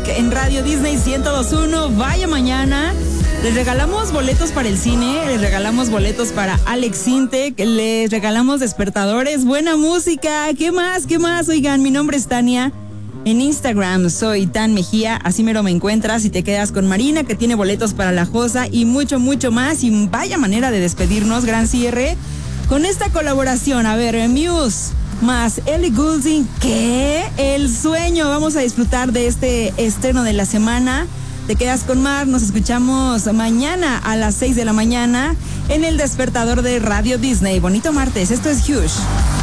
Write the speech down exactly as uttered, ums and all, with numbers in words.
en Radio Disney ciento dos punto uno. Vaya mañana. Les regalamos boletos para el cine, les regalamos boletos para Alex Sintek, les regalamos despertadores, buena música. ¿Qué más? ¿Qué más? Oigan, mi nombre es Tania. En Instagram soy Tan Mejía, así mero me encuentras y te quedas con Marina, que tiene boletos para La Josa y mucho, mucho más. Y vaya manera de despedirnos, gran cierre con esta colaboración. A ver, Muse más Ellie Goulding, ¿qué? El sueño. Vamos a disfrutar de este estreno de la semana. Te quedas con Mar, nos escuchamos mañana a las seis de la mañana en el despertador de Radio Disney. Bonito martes, esto es Huge.